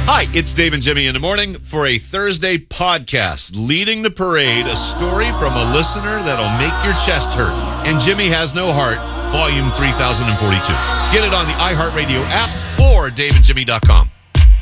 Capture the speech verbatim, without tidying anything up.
Hi, it's Dave and Jimmy in the morning for a Thursday podcast. Leading the parade, a story from a listener that'll make your chest hurt. And Jimmy Has No Heart, volume three thousand forty-two. Get it on the iHeartRadio app or dave and jimmy dot com.